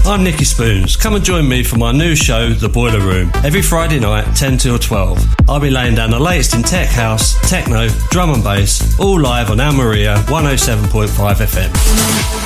I'm Nicky Spoons. Come and join me for my new show, The Boiler Room, every Friday night, 10 till 12. I'll be laying down the latest in tech house, techno, drum and bass, all live on Al Maria 107.5 FM.